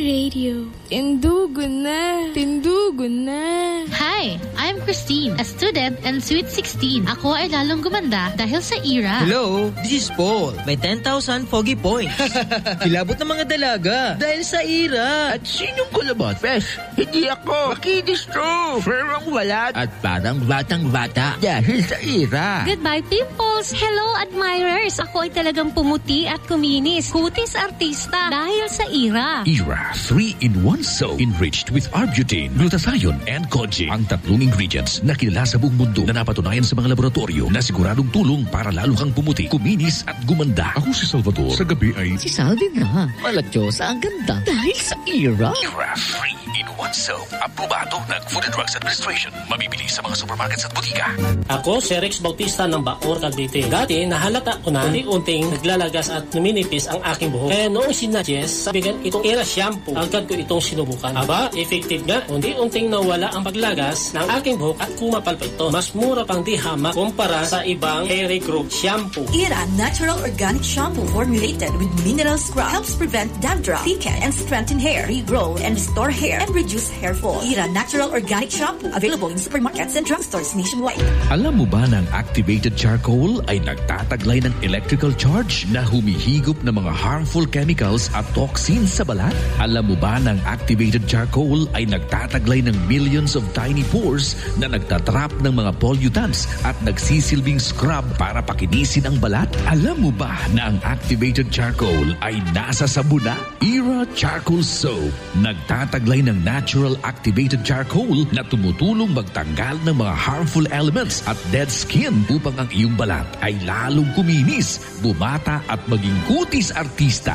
Radio. Tindugan na. Tindugan na. Hi, I'm Christine, a student and Sweet 16. Ako ay lalong gumanda dahil sa IRA. Hello, this is Paul. May 10,000 foggy points. Kilabot ng mga dalaga dahil sa IRA. At sinong kulabot? Fresh, hindi ako. Makinis to. Ferang walat. At parang batang-bata dahil sa IRA. Goodbye, pimples. Hello, admirers. Ako ay talagang pumuti at kuminis. Kutis artista dahil sa IRA. IRA 3-in-1 soap enriched with Arbutin, glutathione, and Koji. Ang tatlong ingredients na kilala sa buong mundo na napatunayan sa mga laboratorio na siguradong tulong para lalo kang pumuti, kuminis at gumanda. Ako si Salvador. Sa gabi ay... Si Salvi nga. Malatyosa ang ganda dahil sa IRA. IRA 3-in-1 soap. Aprobado ng Food and Drugs Administration. Mabibili sa mga supermarkets at butika. Ako si Rex Bautista ng Bacoor, Cavite. Dati nahalata ko na unti-unting naglalagas at numinipis ang aking buhok. Kaya noong sinadjust, sabigan itong IRA shampoo. Agad ko itong sinubukan. Aba, effective nga. Unti-unting nawala ang paglagas ng aking buhok at kumapal pa ito. Mas mura pang di hamak kumpara sa ibang hair growth shampoo. IRA Natural Organic Shampoo formulated with mineral scrub helps prevent dandruff, thicken and strengthen hair, regrow and restore hair and reduce hair fall. IRA Natural Organic Shampoo available in supermarkets and drugstores nationwide. Alam mo ba na ang activated charcoal ay nagtataglay ng electrical charge na humihigop ng mga harmful chemicals at toxins sa balat? Alam mo ba na ang activated charcoal ay nagtataglay ng millions of tiny pores na nagtatrap ng mga pollutants at nagsisilbing scrub para pakinisin ang balat? Alam mo ba na ang activated charcoal ay nasa sabuna? IRA Charcoal Soap. Nagtataglay ng natural activated charcoal na tumutulong magtanggal ng mga harmful elements at dead skin upang ang iyong balat ay lalong kuminis, bumata at maging kutis artista.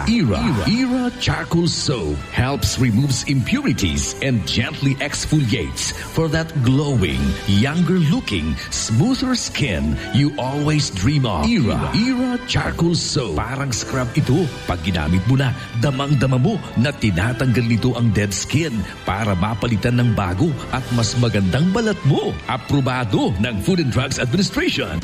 IRA Charcoal Soap helps removes impurities and gently exfoliates for that glowing, younger looking, smoother skin you always dream of. IRA Charcoal Soap. Parang scrub ito. Pag ginamit mo na, damang-dama mo na tinatanggal nito ang dead skin para mapalitan ng bago at mas magandang balat mo. Aprobado ng Food and Drugs Administration.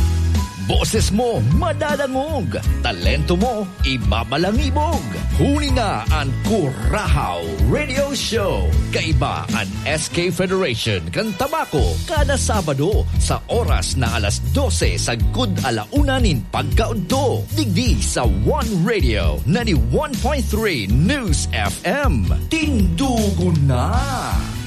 Boses mo, madadangog. Talento mo, ibabalangibog. Huni nga ang Kurahaw Radio Show. Kaiba ang SK Federation kan Tabako kada Sabado sa oras na alas 12 sa Good Alauna nin pagkaunto. Digdi sa One Radio 91.3 News FM. Tindugo na!